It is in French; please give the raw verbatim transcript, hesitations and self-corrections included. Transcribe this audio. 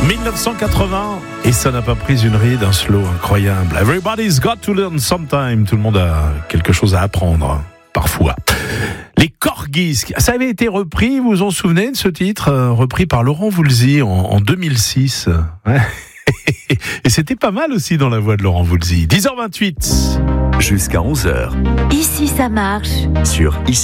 dix-neuf cent quatre-vingts, et ça n'a pas pris une ride, un slow incroyable. Everybody's got to learn sometime. Tout le monde a quelque chose à apprendre, parfois. Les Corgis, ça avait été repris, vous vous en souvenez de ce titre, euh, repris par Laurent Voulzy en, en deux mille six. Ouais. Et c'était pas mal aussi dans la voix de Laurent Voulzy. dix heures vingt-huit. Jusqu'à onze heures. Ici ça marche. Sur Ici